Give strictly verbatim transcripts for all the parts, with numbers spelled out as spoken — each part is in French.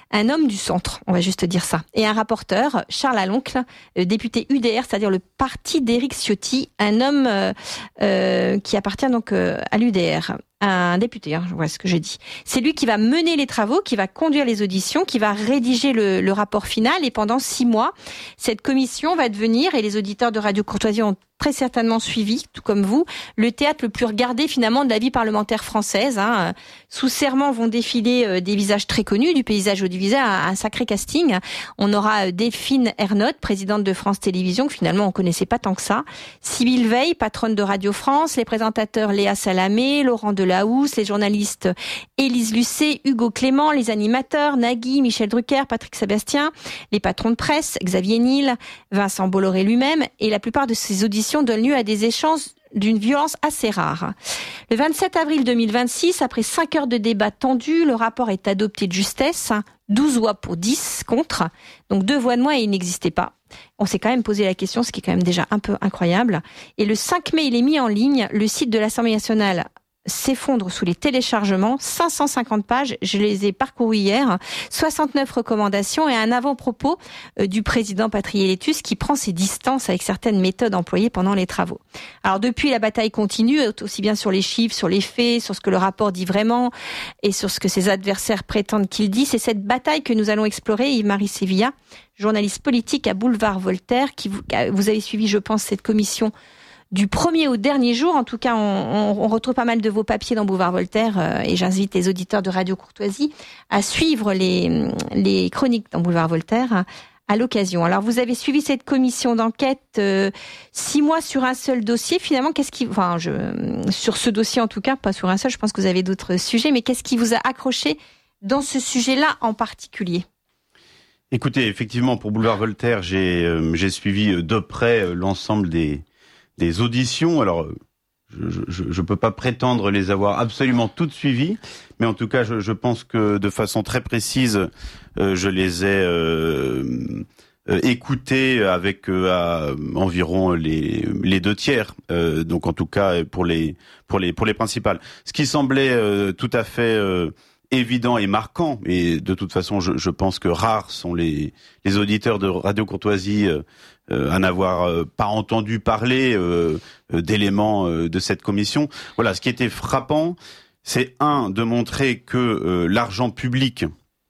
un homme du centre, on va juste dire ça, et un rapporteur, Charles Aloncle, euh, député U D R, c'est-à-dire le parti d'Éric Ciotti, un homme euh, euh, qui appartient donc euh, à l'U D R. Un député, hein, voilà ce que j'ai dit. C'est lui qui va mener les travaux, qui va conduire les auditions, qui va rédiger le, le rapport final. Et pendant six mois, cette commission va devenir, et les auditeurs de Radio Courtoisie ont très certainement suivi, tout comme vous, le théâtre le plus regardé finalement de la vie parlementaire française. Hein. Sous serment vont défiler des visages très connus du paysage audiovisuel, un sacré casting. On aura Delphine Ernotte, présidente de France Télévisions, que finalement on connaissait pas tant que ça. Sybille Veil, patronne de Radio France, les présentateurs Léa Salamé, Laurent Delahousse, les journalistes Élise Lucet, Hugo Clément, les animateurs Nagui, Michel Drucker, Patrick Sébastien, les patrons de presse, Xavier Niel, Vincent Bolloré lui-même, et la plupart de ces auditions donne lieu à des échanges d'une violence assez rare. Le vingt-sept avril deux mille vingt-six, après cinq heures de débat tendus, le rapport est adopté de justesse, douze voix pour dix contre, donc deux voix de moins et il n'existait pas. On s'est quand même posé la question, ce qui est quand même déjà un peu incroyable. Et le cinq mai, il est mis en ligne, le site de l'Assemblée nationale s'effondre sous les téléchargements, cinq cent cinquante pages, je les ai parcourus hier, soixante-neuf recommandations et un avant-propos du président Patriélétus qui prend ses distances avec certaines méthodes employées pendant les travaux. Alors depuis, la bataille continue, aussi bien sur les chiffres, sur les faits, sur ce que le rapport dit vraiment et sur ce que ses adversaires prétendent qu'il dit. C'est cette bataille que nous allons explorer, Yves-Marie Sévilla, journaliste politique à Boulevard Voltaire, qui vous, vous avez suivi, je pense, cette commission du premier au dernier jour. En tout cas, on, on, on retrouve pas mal de vos papiers dans Boulevard Voltaire euh, et j'invite les auditeurs de Radio Courtoisie à suivre les, les chroniques dans Boulevard Voltaire à l'occasion. Alors, vous avez suivi cette commission d'enquête euh, six mois sur un seul dossier. Finalement, qu'est-ce qui, enfin, je, sur ce dossier en tout cas, pas sur un seul. Je pense que vous avez d'autres sujets, mais qu'est-ce qui vous a accroché dans ce sujet-là en particulier ? Écoutez, effectivement, pour Boulevard Voltaire, j'ai euh, j'ai suivi de près euh, l'ensemble des des auditions. Alors, je, je, je peux pas prétendre les avoir absolument toutes suivies, mais en tout cas, je, je pense que de façon très précise, euh, je les ai euh, euh, écoutées avec euh, à, environ les les deux tiers. Euh, donc, en tout cas, pour les pour les pour les principales. Ce qui semblait euh, tout à fait euh, évident et marquant, et de toute façon, je, je pense que rares sont les les auditeurs de Radio Courtoisie euh, Euh, à n'avoir euh, pas entendu parler euh, euh, d'éléments euh, de cette commission. Voilà, ce qui était frappant, c'est un, de montrer que euh, l'argent public,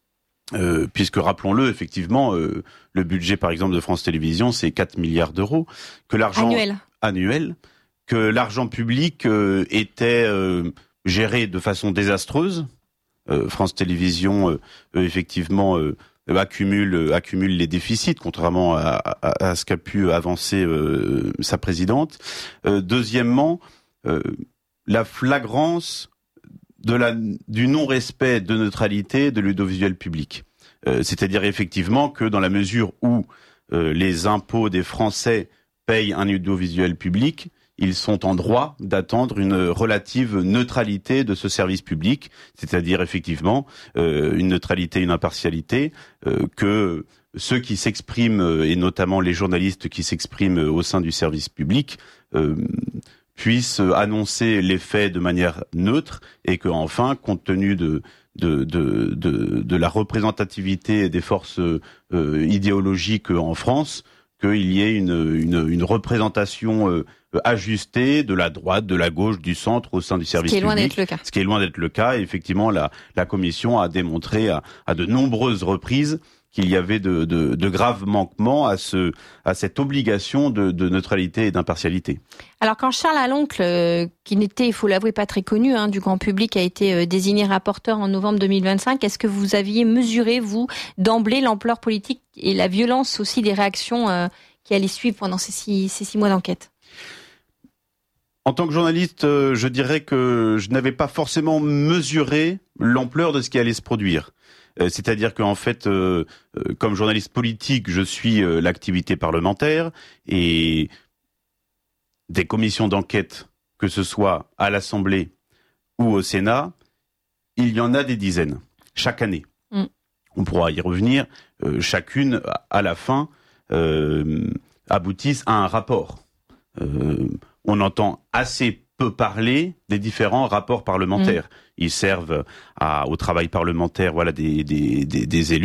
euh, puisque rappelons-le, effectivement, euh, le budget par exemple de France Télévisions, c'est quatre milliards d'euros, que l'argent annuel, annuel que l'argent public euh, était euh, géré de façon désastreuse. Euh, France Télévisions, euh, euh, effectivement, euh, accumule accumule les déficits, contrairement à, à, à ce qu'a pu avancer euh, sa présidente. Euh, deuxièmement, euh, la flagrance de la du non-respect de neutralité de l'audiovisuel public. Euh, c'est-à-dire effectivement que dans la mesure où euh, les impôts des Français payent un audiovisuel public, ils sont en droit d'attendre une relative neutralité de ce service public, c'est-à-dire effectivement euh, une neutralité, une impartialité, euh, que ceux qui s'expriment, et notamment les journalistes qui s'expriment au sein du service public, euh, puissent annoncer les faits de manière neutre, et que enfin, compte tenu de de de de, de la représentativité des forces euh, idéologiques en France, qu'il y ait une une, une représentation euh, ajustée de la droite, de la gauche, du centre au sein du service public. Ce qui est loin d'être le cas. Ce qui est loin d'être le cas. Et effectivement, la, la commission a démontré à, à de nombreuses reprises qu'il y avait de, de, de graves manquements à, ce, à cette obligation de, de neutralité et d'impartialité. Alors quand Charles Aloncle, euh, qui n'était, il faut l'avouer, pas très connu hein, du grand public, a été euh, désigné rapporteur en novembre deux mille vingt-cinq, est-ce que vous aviez mesuré, vous, d'emblée, l'ampleur politique et la violence aussi des réactions euh, qui allaient suivre pendant ces six, ces six mois d'enquête ? En tant que journaliste, euh, je dirais que je n'avais pas forcément mesuré l'ampleur de ce qui allait se produire. Euh, c'est-à-dire qu'en fait, euh, euh, comme journaliste politique, je suis euh, l'activité parlementaire et des commissions d'enquête, que ce soit à l'Assemblée ou au Sénat, il y en a des dizaines, chaque année. Mm. On pourra y revenir. Euh, chacune, à la fin, euh, aboutissent à un rapport. Euh, on entend assez peu parler des différents rapports parlementaires. Mmh. Ils servent à, au travail parlementaire, voilà, des, des, des, des élus.